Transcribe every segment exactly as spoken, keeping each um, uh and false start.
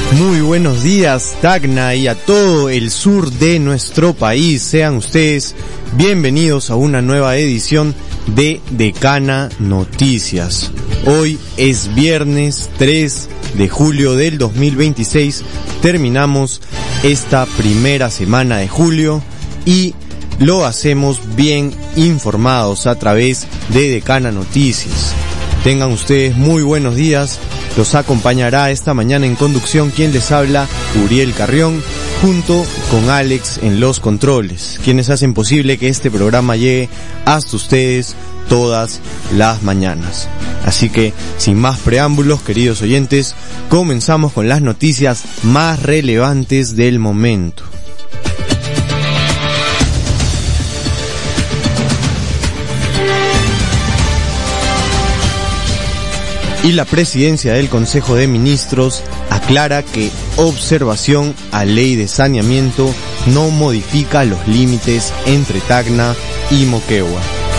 Muy buenos días, Tacna, y a todo el sur de nuestro país. Sean ustedes bienvenidos a una nueva edición de Decana Noticias. Hoy es viernes tres de julio del dos mil veintiséis. Terminamos esta primera semana de julio y lo hacemos bien informados a través de Decana Noticias. Tengan ustedes muy buenos días. Los acompañará esta mañana en conducción quien les habla, Uriel Carrión, junto con Alex en los controles, quienes hacen posible que este programa llegue hasta ustedes todas las mañanas. Así que, sin más preámbulos, queridos oyentes, comenzamos con las noticias más relevantes del momento. Y la presidencia del Consejo de Ministros aclara que observación a ley de saneamiento no modifica los límites entre Tacna y Moquegua.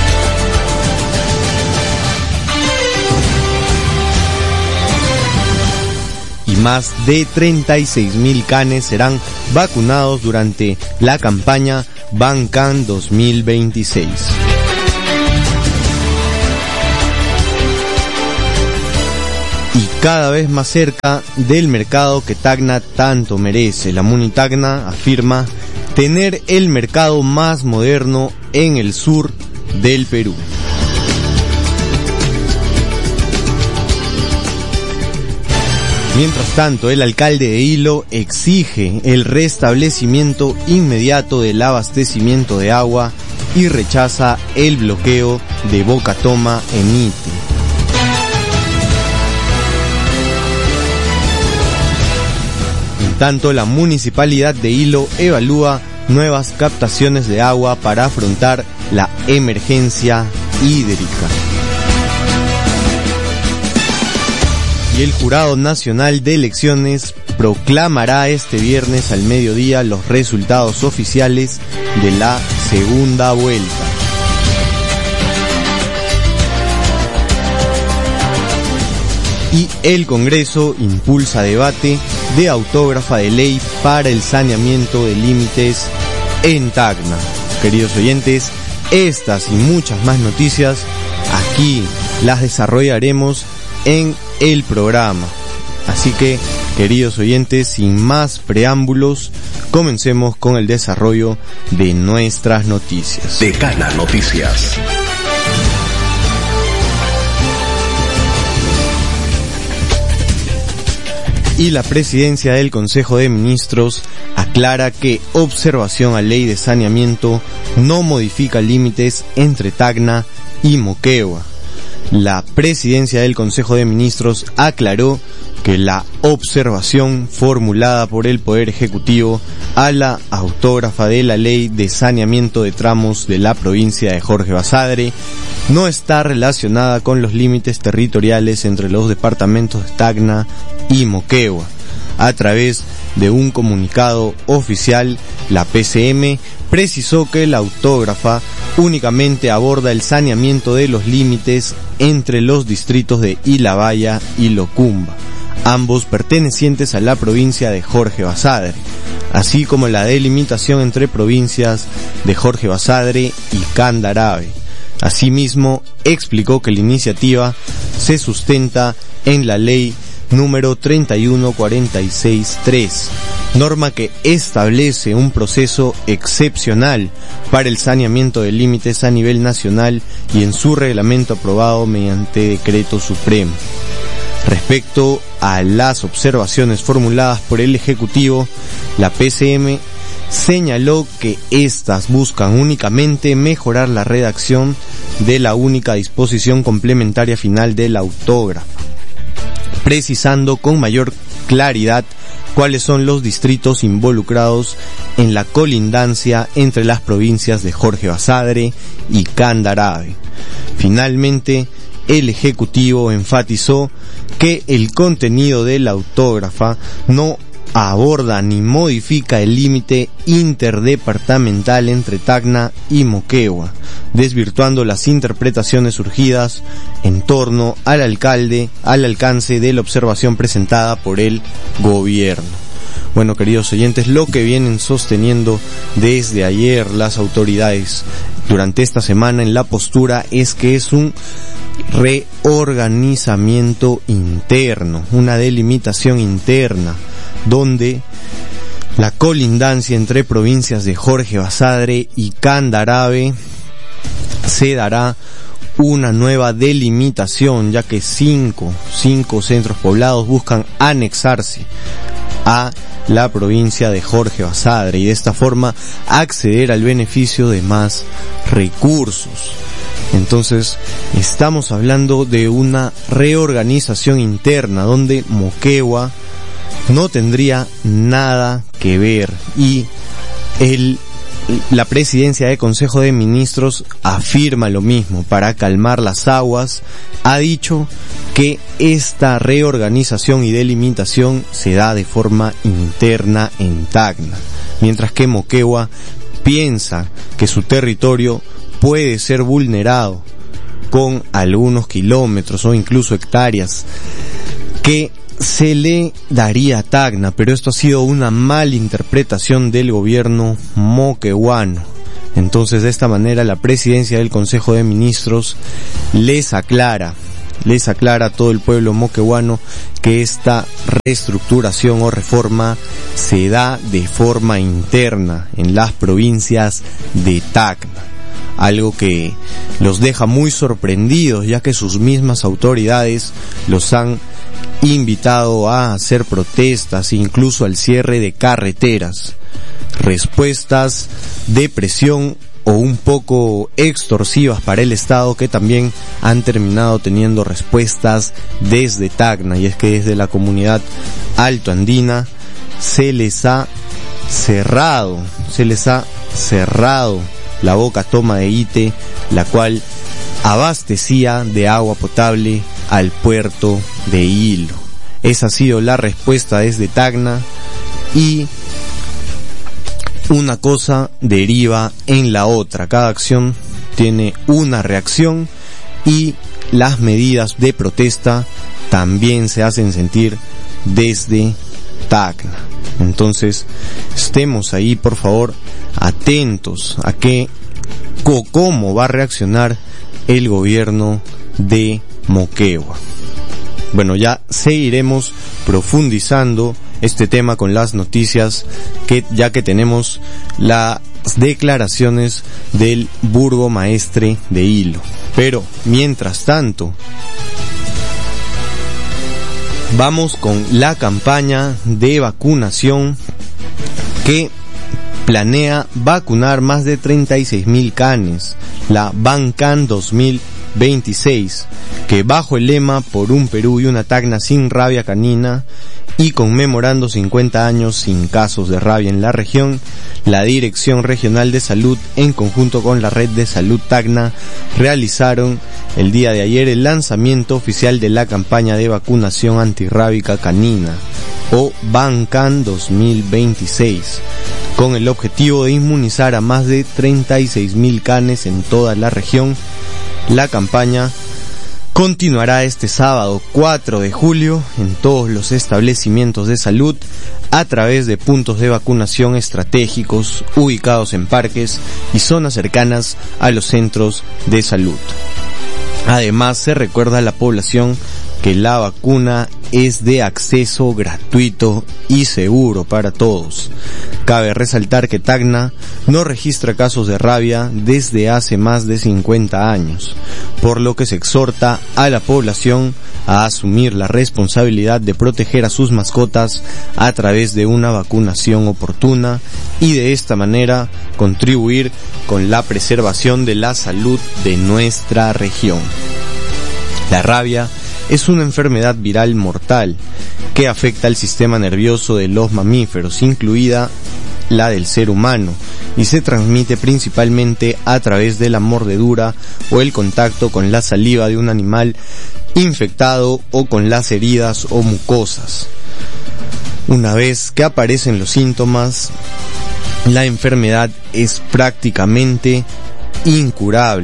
Y más de treinta y seis mil canes serán vacunados durante la campaña Bancan dos mil veintiséis. Y cada vez más cerca del mercado que Tacna tanto merece. La Muni Tacna afirma tener el mercado más moderno en el sur del Perú. Mientras tanto, el alcalde de Hilo exige el restablecimiento inmediato del abastecimiento de agua y rechaza el bloqueo de Boca Toma en Ite. Tanto la municipalidad de Hilo evalúa nuevas captaciones de agua para afrontar la emergencia hídrica. Y el Jurado Nacional de Elecciones proclamará este viernes al mediodía los resultados oficiales de la segunda vuelta. Y el Congreso impulsa debate de autógrafa de ley para el saneamiento de límites en Tacna. Queridos oyentes, estas y muchas más noticias aquí las desarrollaremos en el programa. Así que, queridos oyentes, sin más preámbulos, comencemos con el desarrollo de nuestras noticias. Decana Noticias. Y la presidencia del Consejo de Ministros aclara que observación a ley de saneamiento no modifica límites entre Tacna y Moquegua. La presidencia del Consejo de Ministros aclaró que la observación formulada por el Poder Ejecutivo a la autógrafa de la ley de saneamiento de tramos de la provincia de Jorge Basadre no está relacionada con los límites territoriales entre los departamentos de Tacna y Moquegua. A través de un comunicado oficial, la P C M precisó que la autógrafa únicamente aborda el saneamiento de los límites entre los distritos de Ilabaya y Locumba, ambos pertenecientes a la provincia de Jorge Basadre, así como la delimitación entre provincias de Jorge Basadre y Candarave. Asimismo, explicó que la iniciativa se sustenta en la ley número treinta y uno cuarenta y seis tres, norma que establece un proceso excepcional para el saneamiento de límites a nivel nacional y en su reglamento aprobado mediante decreto supremo. Respecto a las observaciones formuladas por el Ejecutivo, la P C M señaló que éstas buscan únicamente mejorar la redacción de la única disposición complementaria final del autógrafo, precisando con mayor claridad cuáles son los distritos involucrados en la colindancia entre las provincias de Jorge Basadre y Candarave. Finalmente, el Ejecutivo enfatizó que el contenido de la autógrafa no aborda ni modifica el límite interdepartamental entre Tacna y Moquegua, desvirtuando las interpretaciones surgidas en torno al alcalde, al alcance de la observación presentada por el gobierno. Bueno, queridos oyentes, lo que vienen sosteniendo desde ayer las autoridades durante esta semana en la postura es que es un reorganizamiento interno, una delimitación interna, donde la colindancia entre provincias de Jorge Basadre y Candarave se dará una nueva delimitación, ya que cinco, cinco centros poblados buscan anexarse a la provincia de Jorge Basadre y de esta forma acceder al beneficio de más recursos. Entonces, estamos hablando de una reorganización interna donde Moquegua no tendría nada que ver y el, la presidencia del Consejo de Ministros afirma lo mismo. Para calmar las aguas, ha dicho que esta reorganización y delimitación se da de forma interna en Tacna, mientras que Moquegua piensa que su territorio puede ser vulnerado con algunos kilómetros o incluso hectáreas que se le daría a Tacna, pero esto ha sido una mala interpretación del gobierno moqueguano. Entonces, de esta manera, la presidencia del Consejo de Ministros les aclara, les aclara a todo el pueblo moqueguano que esta reestructuración o reforma se da de forma interna en las provincias de Tacna. Algo que los deja muy sorprendidos, ya que sus mismas autoridades los han invitado a hacer protestas, incluso al cierre de carreteras. Respuestas de presión o un poco extorsivas para el Estado, que también han terminado teniendo respuestas desde Tacna, y es que desde la comunidad altoandina se les ha cerrado, se les ha cerrado la boca toma de Ite, la cual abastecía de agua potable al puerto de Hilo. Esa ha sido la respuesta desde Tacna, y una cosa deriva en la otra. Cada acción tiene una reacción y las medidas de protesta también se hacen sentir desde Tacna. Entonces, estemos ahí, por favor, atentos a qué, cómo va a reaccionar el gobierno de Moquegua. Bueno, ya seguiremos profundizando este tema con las noticias, que ya que tenemos las declaraciones del burgomaestre de Hilo. Pero, mientras tanto, vamos con la campaña de vacunación que planea vacunar más de treinta y seis mil canes, la VanCan dos mil veintiséis, que bajo el lema Por un Perú y una Tacna sin rabia canina, y conmemorando cincuenta años sin casos de rabia en la región, la Dirección Regional de Salud en conjunto con la Red de Salud Tacna realizaron el día de ayer el lanzamiento oficial de la campaña de vacunación antirrábica canina, o VanCan dos mil veintiséis, con el objetivo de inmunizar a más de treinta y seis mil canes en toda la región. La campaña continuará este sábado cuatro de julio en todos los establecimientos de salud a través de puntos de vacunación estratégicos ubicados en parques y zonas cercanas a los centros de salud. Además, se recuerda a la población que la vacuna es de acceso gratuito y seguro para todos. Cabe resaltar que Tacna no registra casos de rabia desde hace más de cincuenta años, por lo que se exhorta a la población a asumir la responsabilidad de proteger a sus mascotas a través de una vacunación oportuna y de esta manera contribuir con la preservación de la salud de nuestra región. La rabia es una enfermedad viral mortal que afecta al sistema nervioso de los mamíferos, incluida la del ser humano, y se transmite principalmente a través de la mordedura o el contacto con la saliva de un animal infectado o con las heridas o mucosas. Una vez que aparecen los síntomas, la enfermedad es prácticamente incurable,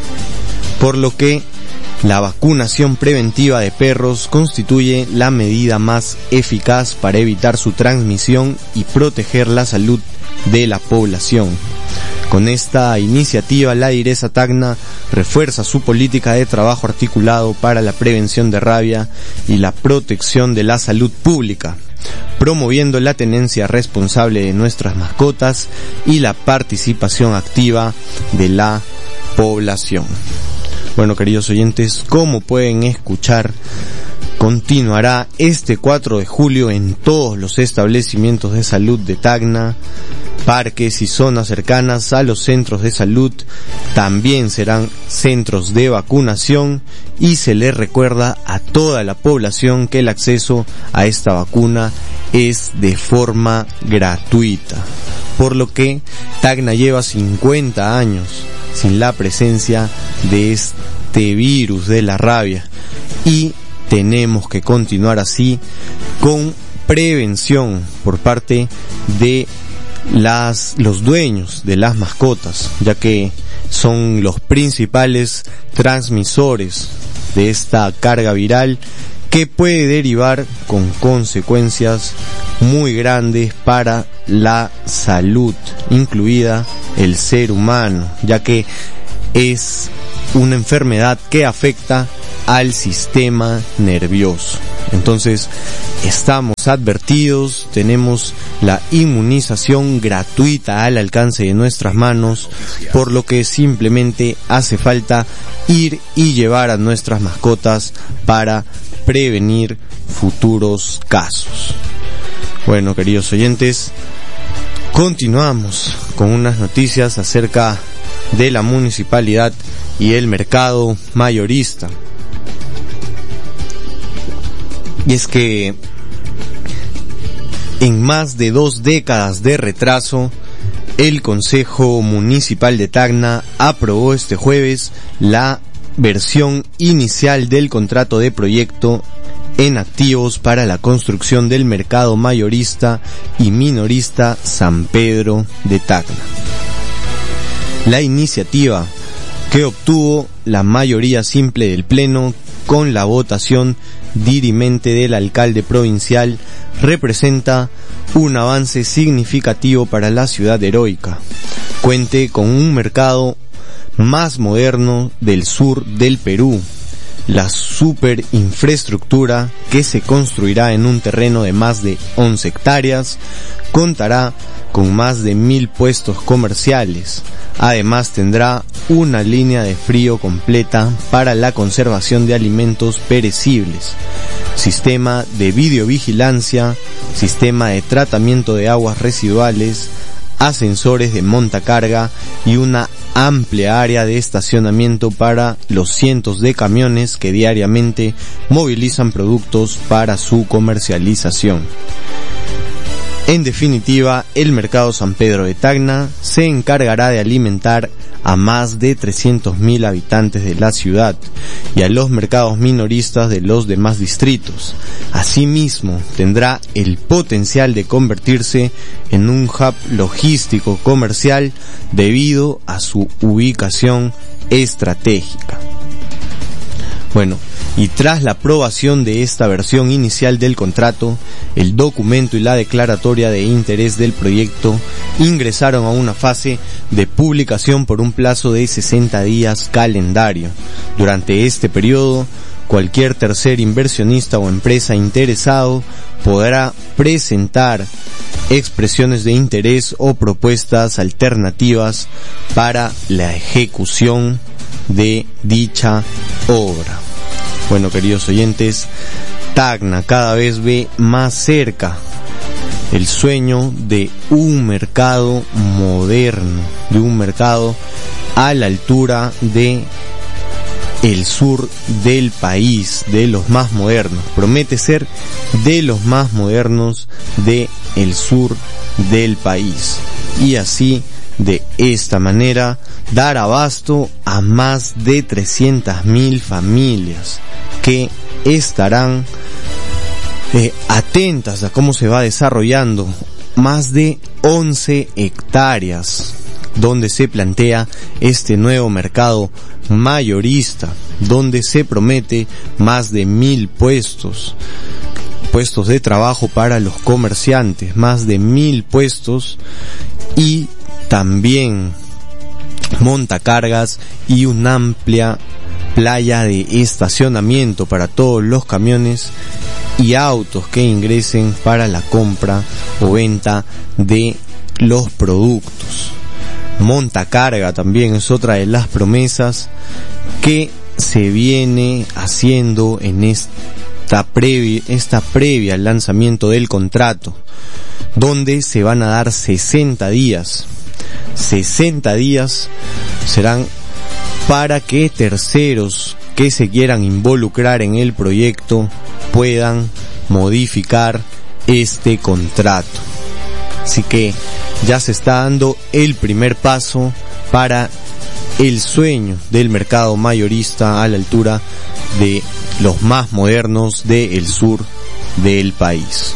por lo que la vacunación preventiva de perros constituye la medida más eficaz para evitar su transmisión y proteger la salud de la población. Con esta iniciativa, la DIRESA Tacna refuerza su política de trabajo articulado para la prevención de rabia y la protección de la salud pública, promoviendo la tenencia responsable de nuestras mascotas y la participación activa de la población. Bueno, queridos oyentes, como pueden escuchar, continuará este cuatro de julio en todos los establecimientos de salud de Tacna, parques y zonas cercanas a los centros de salud. También serán centros de vacunación y se les recuerda a toda la población que el acceso a esta vacuna es de forma gratuita, por lo que Tacna lleva cincuenta años sin la presencia de este virus de la rabia y tenemos que continuar así con prevención por parte de las los dueños de las mascotas, ya que son los principales transmisores de esta carga viral que puede derivar con consecuencias muy grandes para la salud, incluida el ser humano, ya que es una enfermedad que afecta al sistema nervioso. Entonces, estamos advertidos, tenemos la inmunización gratuita al alcance de nuestras manos, por lo que simplemente hace falta ir y llevar a nuestras mascotas para prevenir futuros casos. Bueno, queridos oyentes, continuamos con unas noticias acerca de la municipalidad y el mercado mayorista. Y es que en más de dos décadas de retraso, el Consejo Municipal de Tacna aprobó este jueves la versión inicial del contrato de proyecto en activos para la construcción del mercado mayorista y minorista San Pedro de Tacna. La iniciativa, que obtuvo la mayoría simple del Pleno con la votación dirimente del alcalde provincial, representa un avance significativo para la ciudad heroica. Cuente con un mercado más moderno del sur del Perú. La superinfraestructura, que se construirá en un terreno de más de once hectáreas, contará con más de mil puestos comerciales. Además tendrá una línea de frío completa para la conservación de alimentos perecibles, sistema de videovigilancia, sistema de tratamiento de aguas residuales, ascensores de montacarga y una amplia área de estacionamiento para los cientos de camiones que diariamente movilizan productos para su comercialización. En definitiva, el mercado San Pedro de Tacna se encargará de alimentar a más de trescientos mil habitantes de la ciudad y a los mercados minoristas de los demás distritos. Asimismo, tendrá el potencial de convertirse en un hub logístico comercial debido a su ubicación estratégica. Bueno, y tras la aprobación de esta versión inicial del contrato, el documento y la declaratoria de interés del proyecto ingresaron a una fase de publicación por un plazo de sesenta días calendario. Durante este periodo, cualquier tercer inversionista o empresa interesado podrá presentar expresiones de interés o propuestas alternativas para la ejecución de dicha obra. Bueno, queridos oyentes, Tacna cada vez ve más cerca el sueño de un mercado moderno, de un mercado a la altura de el sur del país, de los más modernos. Promete ser de los más modernos de el sur del país. Y así, de esta manera, dar abasto a más de trescientas mil familias que estarán eh, atentas a cómo se va desarrollando. Más de once hectáreas donde se plantea este nuevo mercado mayorista, donde se promete más de mil puestos, puestos de trabajo para los comerciantes, más de mil puestos, y también montacargas y una amplia playa de estacionamiento para todos los camiones y autos que ingresen para la compra o venta de los productos. Montacarga también es otra de las promesas que se viene haciendo en esta previa, esta previa al lanzamiento del contrato, donde se van a dar sesenta días. sesenta días serán para que terceros que se quieran involucrar en el proyecto puedan modificar este contrato. Así que ya se está dando el primer paso para el sueño del mercado mayorista a la altura de los más modernos del sur del país.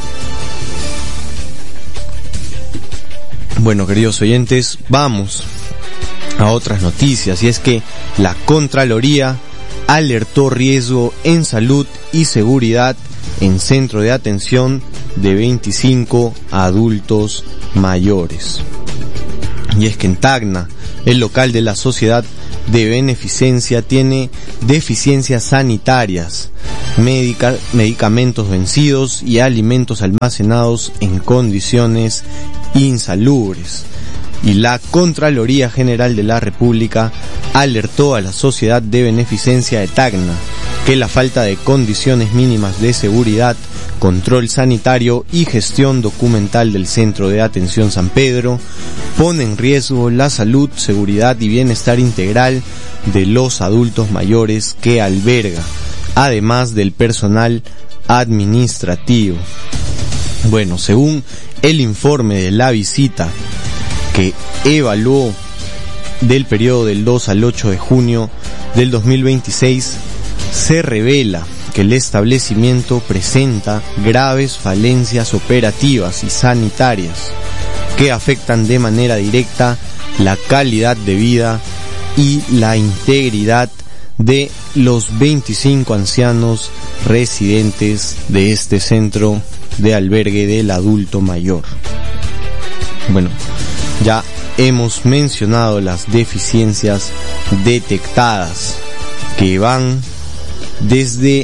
Bueno, queridos oyentes, vamos a otras noticias, y es que la Contraloría alertó riesgo en salud y seguridad en centro de atención de veinticinco adultos mayores. Y es que en Tacna, el local de la Sociedad de Beneficencia tiene deficiencias sanitarias, medica, medicamentos vencidos y alimentos almacenados en condiciones insalubres. Y la Contraloría General de la República alertó a la Sociedad de Beneficencia de Tacna que la falta de condiciones mínimas de seguridad, control sanitario y gestión documental del Centro de Atención San Pedro pone en riesgo la salud, seguridad y bienestar integral de los adultos mayores que alberga, además del personal administrativo. Bueno, según el informe de la visita que evaluó del periodo del dos al ocho de junio del dos mil veintiséis, se revela que el establecimiento presenta graves falencias operativas y sanitarias que afectan de manera directa la calidad de vida y la integridad de los veinticinco ancianos residentes de este centro de albergue del adulto mayor. Bueno, ya hemos mencionado las deficiencias detectadas, que van desde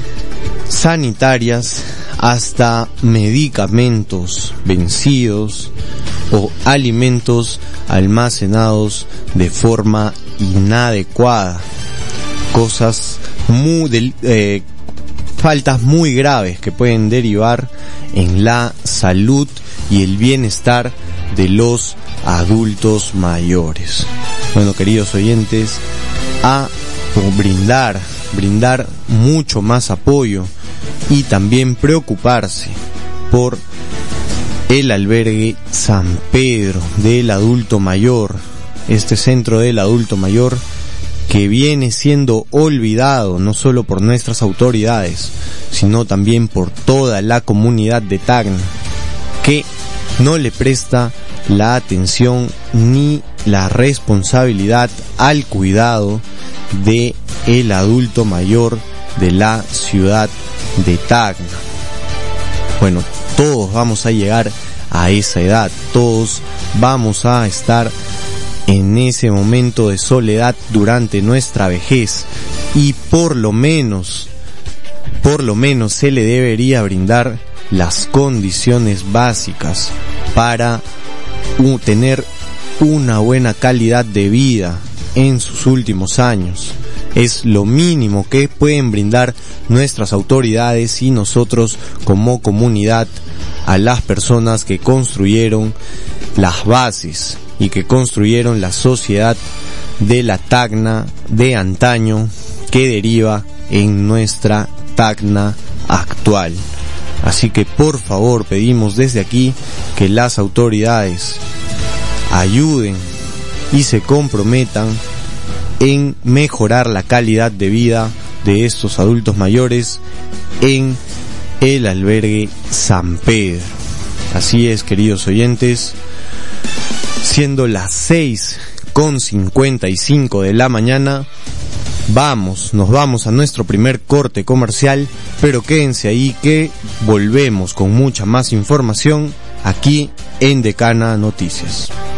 sanitarias hasta medicamentos vencidos o alimentos almacenados de forma inadecuada, cosas muy del, eh, faltas muy graves que pueden derivar en la salud y el bienestar de los adultos mayores. Bueno, queridos oyentes, a brindar brindar mucho más apoyo y también preocuparse por el albergue San Pedro del adulto mayor, este centro del adulto mayor que viene siendo olvidado no solo por nuestras autoridades, sino también por toda la comunidad de Tacna, que no le presta la atención ni la responsabilidad al cuidado de el adulto mayor de la ciudad de Tacna. Bueno, todos vamos a llegar a esa edad, todos vamos a estar en ese momento de soledad durante nuestra vejez, y por lo menos, por lo menos se le debería brindar las condiciones básicas para uh, tener una buena calidad de vida en sus últimos años. Es lo mínimo que pueden brindar nuestras autoridades y nosotros como comunidad a las personas que construyeron las bases y que construyeron la sociedad de la Tacna de antaño que deriva en nuestra Tacna actual. Así que por favor pedimos desde aquí que las autoridades ayuden y se comprometan en mejorar la calidad de vida de estos adultos mayores, en el albergue San Pedro. Así es, queridos oyentes, siendo las seis con cincuenta y cinco de la mañana, vamos, nos vamos a nuestro primer corte comercial, pero quédense ahí que volvemos con mucha más información aquí en Decana Noticias.